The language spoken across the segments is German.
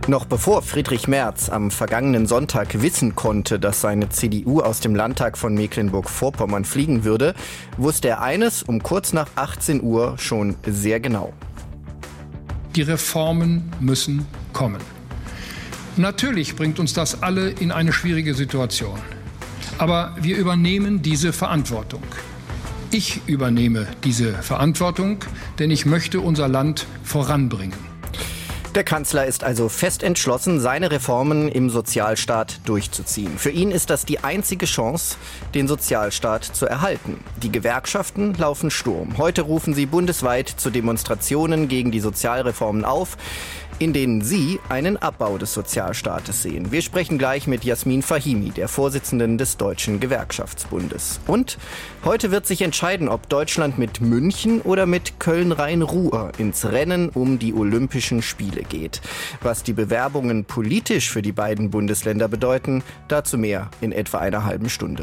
Noch bevor Friedrich Merz am vergangenen Sonntag wissen konnte, dass seine CDU aus dem Landtag von Mecklenburg-Vorpommern fliegen würde, wusste er eines um kurz nach 18 Uhr schon sehr genau. Die Reformen müssen kommen. Natürlich bringt uns das alle in eine schwierige Situation. Aber wir übernehmen diese Verantwortung. Ich übernehme diese Verantwortung, denn ich möchte unser Land voranbringen. Der Kanzler ist also fest entschlossen, seine Reformen im Sozialstaat durchzuziehen. Für ihn ist das die einzige Chance, den Sozialstaat zu erhalten. Die Gewerkschaften laufen Sturm. Heute rufen sie bundesweit zu Demonstrationen gegen die Sozialreformen auf, in denen sie einen Abbau des Sozialstaates sehen. Wir sprechen gleich mit Jasmin Fahimi, der Vorsitzenden des Deutschen Gewerkschaftsbundes. Und heute wird sich entscheiden, ob Deutschland mit München oder mit Köln-Rhein-Ruhr ins Rennen um die Olympischen Spiele geht. Was die Bewerbungen politisch für die beiden Bundesländer bedeuten, dazu mehr in etwa einer halben Stunde.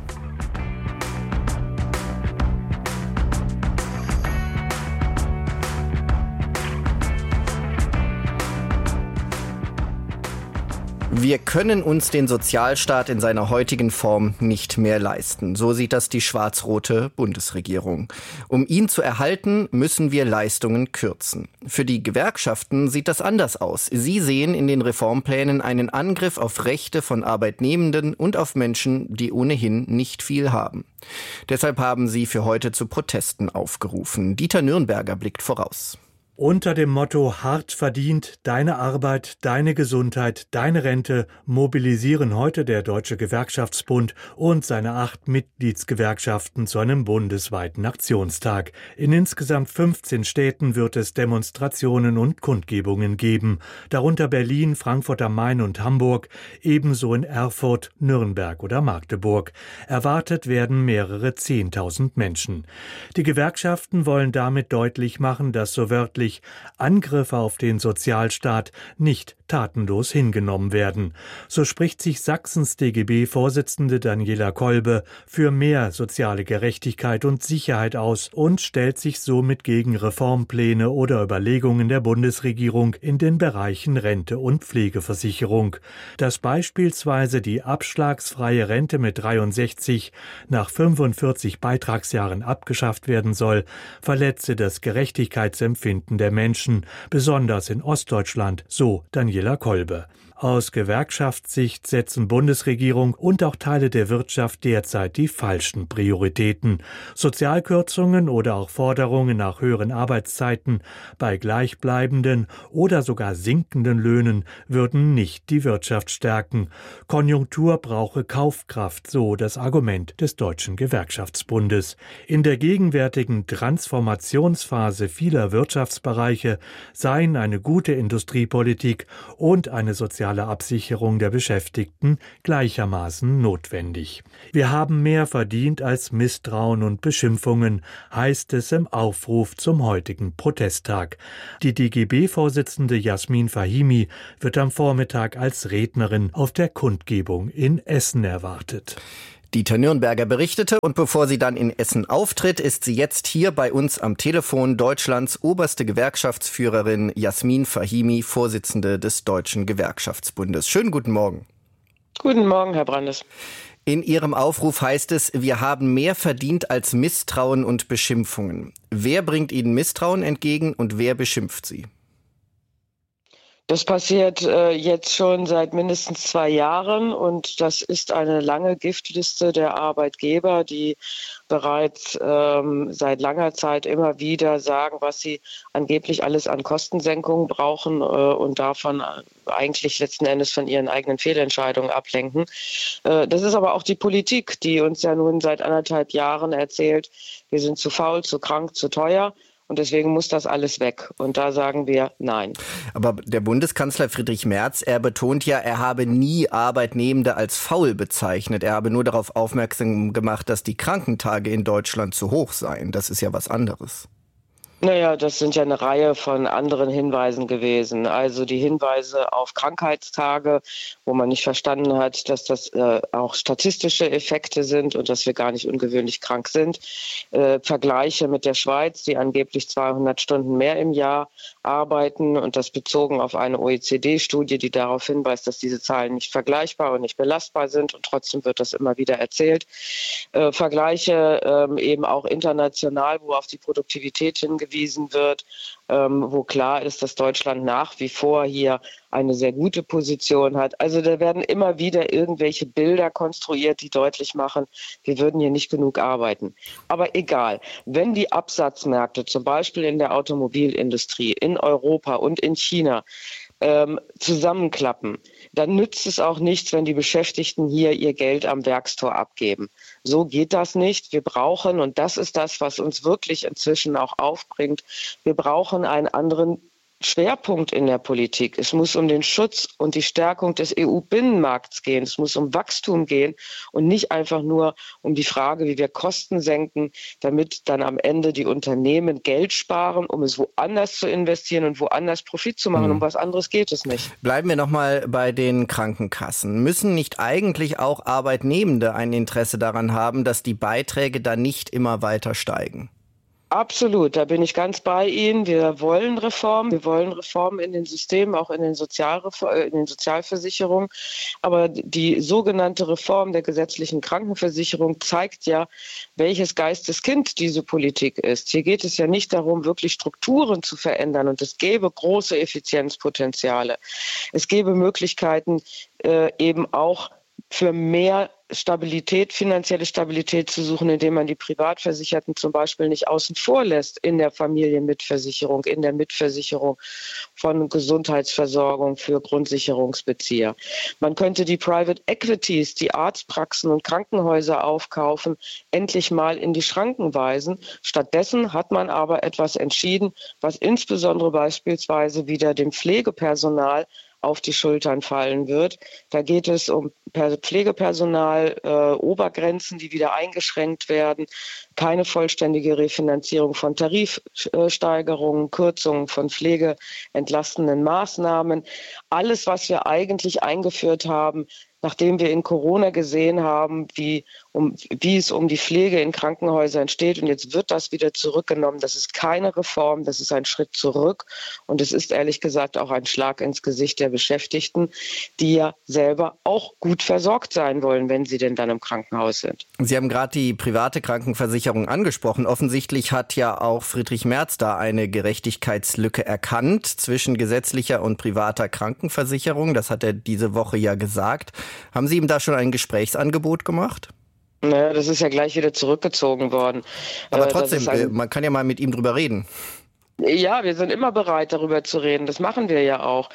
Wir können uns den Sozialstaat in seiner heutigen Form nicht mehr leisten. So sieht das die schwarz-rote Bundesregierung. Um ihn zu erhalten, müssen wir Leistungen kürzen. Für die Gewerkschaften sieht das anders aus. Sie sehen in den Reformplänen einen Angriff auf Rechte von Arbeitnehmenden und auf Menschen, die ohnehin nicht viel haben. Deshalb haben sie für heute zu Protesten aufgerufen. Dieter Nürnberger blickt voraus. Unter dem Motto hart verdient, deine Arbeit, deine Gesundheit, deine Rente mobilisieren heute der Deutsche Gewerkschaftsbund und seine 8 Mitgliedsgewerkschaften zu einem bundesweiten Aktionstag. In insgesamt 15 Städten wird es Demonstrationen und Kundgebungen geben, darunter Berlin, Frankfurt am Main und Hamburg, ebenso in Erfurt, Nürnberg oder Magdeburg. Erwartet werden mehrere 10.000 Menschen. Die Gewerkschaften wollen damit deutlich machen, dass so wörtlich Angriffe auf den Sozialstaat nicht tatenlos hingenommen werden. So spricht sich Sachsens DGB-Vorsitzende Daniela Kolbe für mehr soziale Gerechtigkeit und Sicherheit aus und stellt sich somit gegen Reformpläne oder Überlegungen der Bundesregierung in den Bereichen Rente und Pflegeversicherung. Dass beispielsweise die abschlagsfreie Rente mit 63 nach 45 Beitragsjahren abgeschafft werden soll, verletze das Gerechtigkeitsempfinden der Menschen, besonders in Ostdeutschland, so Daniela Kolbe. Aus Gewerkschaftssicht setzen Bundesregierung und auch Teile der Wirtschaft derzeit die falschen Prioritäten. Sozialkürzungen oder auch Forderungen nach höheren Arbeitszeiten bei gleichbleibenden oder sogar sinkenden Löhnen würden nicht die Wirtschaft stärken. Konjunktur brauche Kaufkraft, so das Argument des Deutschen Gewerkschaftsbundes. In der gegenwärtigen Transformationsphase vieler Wirtschaftsbereiche seien eine gute Industriepolitik und eine soziale Absicherung der Beschäftigten gleichermaßen notwendig. Wir haben mehr verdient als Misstrauen und Beschimpfungen, heißt es im Aufruf zum heutigen Protesttag. Die DGB-Vorsitzende Jasmin Fahimi wird am Vormittag als Rednerin auf der Kundgebung in Essen erwartet. Dieter Nürnberger berichtete, und bevor sie dann in Essen auftritt, ist sie jetzt hier bei uns am Telefon, Deutschlands oberste Gewerkschaftsführerin Jasmin Fahimi, Vorsitzende des Deutschen Gewerkschaftsbundes. Schönen guten Morgen. Guten Morgen, Herr Brandes. In Ihrem Aufruf heißt es, wir haben mehr verdient als Misstrauen und Beschimpfungen. Wer bringt Ihnen Misstrauen entgegen und wer beschimpft Sie? Das passiert jetzt schon seit mindestens 2 Jahren und das ist eine lange Giftliste der Arbeitgeber, die bereits seit langer Zeit immer wieder sagen, was sie angeblich alles an Kostensenkungen brauchen und davon eigentlich letzten Endes von ihren eigenen Fehlentscheidungen ablenken. Das ist aber auch die Politik, die uns ja nun seit 1,5 Jahren erzählt, wir sind zu faul, zu krank, zu teuer. Und deswegen muss das alles weg. Und da sagen wir nein. Aber der Bundeskanzler Friedrich Merz, er betont ja, er habe nie Arbeitnehmende als faul bezeichnet. Er habe nur darauf aufmerksam gemacht, dass die Krankentage in Deutschland zu hoch seien. Das ist ja was anderes. Naja, das sind ja eine Reihe von anderen Hinweisen gewesen. Also die Hinweise auf Krankheitstage, wo man nicht verstanden hat, dass das auch statistische Effekte sind und dass wir gar nicht ungewöhnlich krank sind. Vergleiche mit der Schweiz, die angeblich 200 Stunden mehr im Jahr arbeiten und das bezogen auf eine OECD-Studie, die darauf hinweist, dass diese Zahlen nicht vergleichbar und nicht belastbar sind und trotzdem wird das immer wieder erzählt. Vergleiche eben auch international, wo auf die Produktivität hingewiesen wird, wo klar ist, dass Deutschland nach wie vor hier eine sehr gute Position hat. Also da werden immer wieder irgendwelche Bilder konstruiert, die deutlich machen, wir würden hier nicht genug arbeiten. Aber egal, wenn die Absatzmärkte zum Beispiel in der Automobilindustrie in Europa und in China zusammenklappen, dann nützt es auch nichts, wenn die Beschäftigten hier ihr Geld am Werkstor abgeben. So geht das nicht. Wir brauchen, und das ist das, was uns wirklich inzwischen auch aufbringt, wir brauchen einen anderen Schwerpunkt in der Politik. Es muss um den Schutz und die Stärkung des EU-Binnenmarkts gehen. Es muss um Wachstum gehen und nicht einfach nur um die Frage, wie wir Kosten senken, damit dann am Ende die Unternehmen Geld sparen, um es woanders zu investieren und woanders Profit zu machen. Um was anderes geht es nicht. Bleiben wir nochmal bei den Krankenkassen. Müssen nicht eigentlich auch Arbeitnehmende ein Interesse daran haben, dass die Beiträge dann nicht immer weiter steigen? Absolut, da bin ich ganz bei Ihnen. Wir wollen Reformen. Wir wollen Reformen in den Systemen, auch in den Sozialversicherungen. Aber die sogenannte Reform der gesetzlichen Krankenversicherung zeigt ja, welches Geisteskind diese Politik ist. Hier geht es ja nicht darum, wirklich Strukturen zu verändern. Und es gäbe große Effizienzpotenziale. Es gäbe Möglichkeiten, eben auch für mehr Stabilität, finanzielle Stabilität zu suchen, indem man die Privatversicherten zum Beispiel nicht außen vor lässt in der Familienmitversicherung, in der Mitversicherung von Gesundheitsversorgung für Grundsicherungsbezieher. Man könnte die Private Equities, die Arztpraxen und Krankenhäuser aufkaufen, endlich mal in die Schranken weisen. Stattdessen hat man aber etwas entschieden, was insbesondere beispielsweise wieder dem Pflegepersonal auf die Schultern fallen wird. Da geht es um Pflegepersonal, Obergrenzen, die wieder eingeschränkt werden, keine vollständige Refinanzierung von Tarifsteigerungen, Kürzungen von pflegeentlastenden Maßnahmen. Alles, was wir eigentlich eingeführt haben, nachdem wir in Corona gesehen haben, wie es um die Pflege in Krankenhäusern steht. Und jetzt wird das wieder zurückgenommen. Das ist keine Reform, das ist ein Schritt zurück. Und es ist ehrlich gesagt auch ein Schlag ins Gesicht der Beschäftigten, die ja selber auch gut versorgt sein wollen, wenn sie denn dann im Krankenhaus sind. Sie haben gerade die private Krankenversicherung angesprochen. Offensichtlich hat ja auch Friedrich Merz da eine Gerechtigkeitslücke erkannt zwischen gesetzlicher und privater Krankenversicherung. Das hat er diese Woche ja gesagt. Haben Sie ihm da schon ein Gesprächsangebot gemacht? Naja, das ist ja gleich wieder zurückgezogen worden. Aber trotzdem, man kann ja mal mit ihm drüber reden. Ja, wir sind immer bereit, darüber zu reden. Das machen wir ja auch.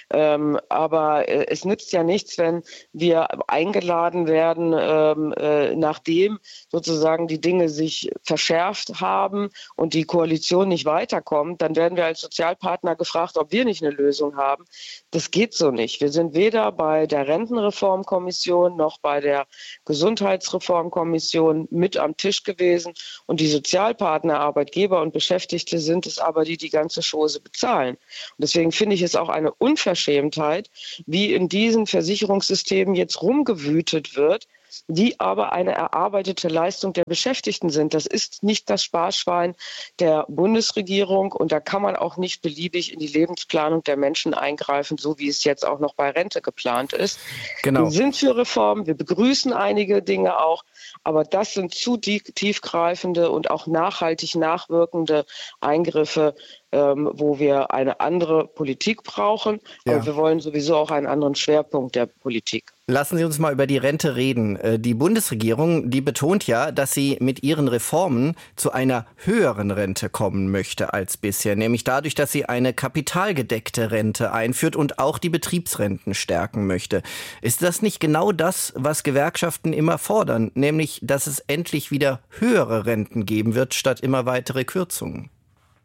Aber es nützt ja nichts, wenn wir eingeladen werden, nachdem sozusagen die Dinge sich verschärft haben und die Koalition nicht weiterkommt. Dann werden wir als Sozialpartner gefragt, ob wir nicht eine Lösung haben. Das geht so nicht. Wir sind weder bei der Rentenreformkommission noch bei der Gesundheitsreformkommission mit am Tisch gewesen. Und die Sozialpartner, Arbeitgeber und Beschäftigte sind es aber, die ganze Chose bezahlen. Und deswegen finde ich es auch eine Unverschämtheit, wie in diesen Versicherungssystemen jetzt rumgewütet wird, die aber eine erarbeitete Leistung der Beschäftigten sind. Das ist nicht das Sparschwein der Bundesregierung und da kann man auch nicht beliebig in die Lebensplanung der Menschen eingreifen, so wie es jetzt auch noch bei Rente geplant ist. Genau. Wir sind für Reformen, wir begrüßen einige Dinge auch, aber das sind zu tiefgreifende und auch nachhaltig nachwirkende Eingriffe, wo wir eine andere Politik brauchen. Ja. Aber wir wollen sowieso auch einen anderen Schwerpunkt der Politik. Lassen Sie uns mal über die Rente reden. Die Bundesregierung, die betont ja, dass sie mit ihren Reformen zu einer höheren Rente kommen möchte als bisher. Nämlich dadurch, dass sie eine kapitalgedeckte Rente einführt und auch die Betriebsrenten stärken möchte. Ist das nicht genau das, was Gewerkschaften immer fordern? Nämlich, dass es endlich wieder höhere Renten geben wird, statt immer weitere Kürzungen?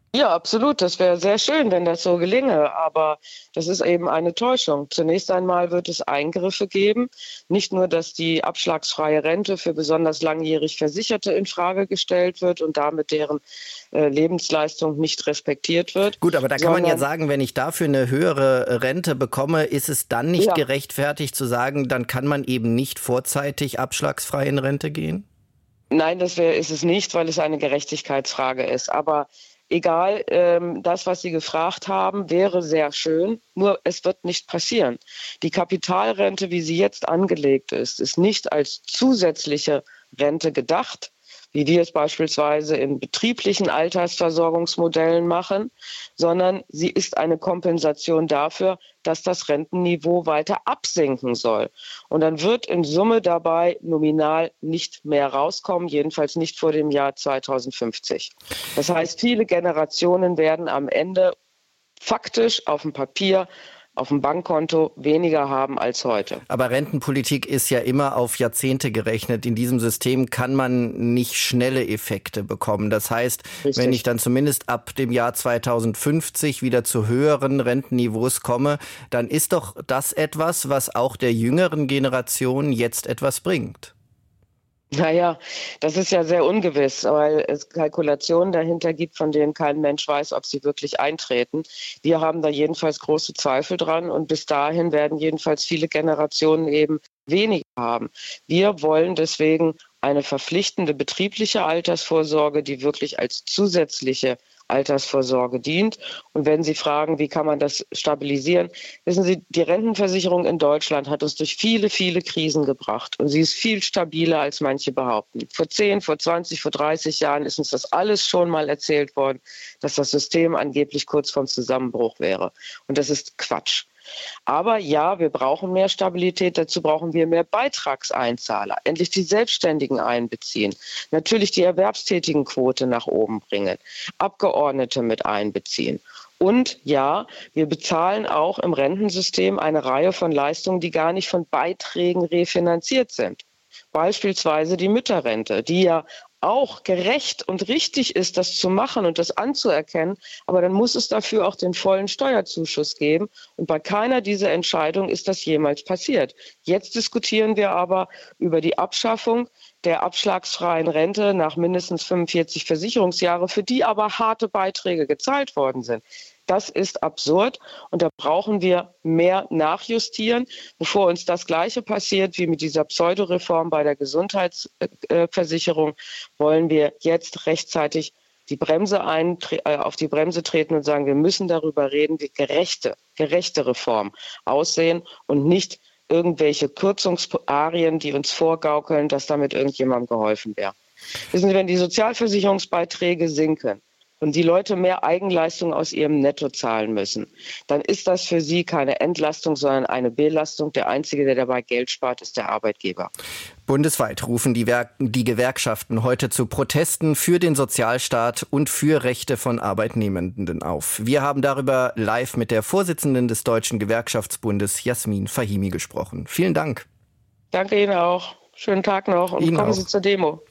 Ja, absolut. Das wäre sehr schön, wenn das so gelinge. Aber das ist eben eine Täuschung. Zunächst einmal wird es Eingriffe geben. Nicht nur, dass die abschlagsfreie Rente für besonders langjährig Versicherte in Frage gestellt wird und damit deren Lebensleistung nicht respektiert wird. Gut, aber da kann man ja sagen, wenn ich dafür eine höhere Rente bekomme, ist es dann nicht gerechtfertigt zu sagen, dann kann man eben nicht vorzeitig abschlagsfrei in Rente gehen? Nein, ist es nicht, weil es eine Gerechtigkeitsfrage ist. Aber egal, das, was Sie gefragt haben, wäre sehr schön, nur es wird nicht passieren. Die Kapitalrente, wie sie jetzt angelegt ist nicht als zusätzliche Rente gedacht, wie wir es beispielsweise in betrieblichen Altersversorgungsmodellen machen, sondern sie ist eine Kompensation dafür, dass das Rentenniveau weiter absinken soll. Und dann wird in Summe dabei nominal nicht mehr rauskommen, jedenfalls nicht vor dem Jahr 2050. Das heißt, viele Generationen werden am Ende faktisch auf dem Papier, auf dem Bankkonto weniger haben als heute. Aber Rentenpolitik ist ja immer auf Jahrzehnte gerechnet. In diesem System kann man nicht schnelle Effekte bekommen. Das heißt, Richtig. Wenn ich dann zumindest ab dem Jahr 2050 wieder zu höheren Rentenniveaus komme, dann ist doch das etwas, was auch der jüngeren Generation jetzt etwas bringt. Naja, das ist ja sehr ungewiss, weil es Kalkulationen dahinter gibt, von denen kein Mensch weiß, ob sie wirklich eintreten. Wir haben da jedenfalls große Zweifel dran und bis dahin werden jedenfalls viele Generationen eben weniger haben. Wir wollen deswegen eine verpflichtende betriebliche Altersvorsorge, die wirklich als zusätzliche Altersvorsorge dient. Und wenn Sie fragen, wie kann man das stabilisieren, wissen Sie, die Rentenversicherung in Deutschland hat uns durch viele, viele Krisen gebracht. Und sie ist viel stabiler, als manche behaupten. Vor 10, vor 20, vor 30 Jahren ist uns das alles schon mal erzählt worden, dass das System angeblich kurz vorm Zusammenbruch wäre. Und das ist Quatsch. Aber ja, wir brauchen mehr Stabilität, dazu brauchen wir mehr Beitragseinzahler, endlich die Selbstständigen einbeziehen, natürlich die Erwerbstätigenquote nach oben bringen, Abgeordnete mit einbeziehen. Und ja, wir bezahlen auch im Rentensystem eine Reihe von Leistungen, die gar nicht von Beiträgen refinanziert sind. Beispielsweise die Mütterrente, die ja auch gerecht und richtig ist, das zu machen und das anzuerkennen. Aber dann muss es dafür auch den vollen Steuerzuschuss geben. Und bei keiner dieser Entscheidungen ist das jemals passiert. Jetzt diskutieren wir aber über die Abschaffung der abschlagsfreien Rente nach mindestens 45 Versicherungsjahre, für die aber harte Beiträge gezahlt worden sind. Das ist absurd und da brauchen wir mehr nachjustieren, bevor uns das Gleiche passiert wie mit dieser Pseudoreform bei der Gesundheitsversicherung. Wollen wir jetzt rechtzeitig auf die Bremse treten und sagen, wir müssen darüber reden, wie gerechte Reformen aussehen und nicht irgendwelche Kürzungsarien, die uns vorgaukeln, dass damit irgendjemandem geholfen wäre. Wissen Sie, wenn die Sozialversicherungsbeiträge sinken und die Leute mehr Eigenleistung aus ihrem Netto zahlen müssen, dann ist das für sie keine Entlastung, sondern eine Belastung. Der Einzige, der dabei Geld spart, ist der Arbeitgeber. Bundesweit rufen die Gewerkschaften heute zu Protesten für den Sozialstaat und für Rechte von Arbeitnehmenden auf. Wir haben darüber live mit der Vorsitzenden des Deutschen Gewerkschaftsbundes, Jasmin Fahimi, gesprochen. Vielen Dank. Danke Ihnen auch. Schönen Tag noch und kommen Sie zur Demo.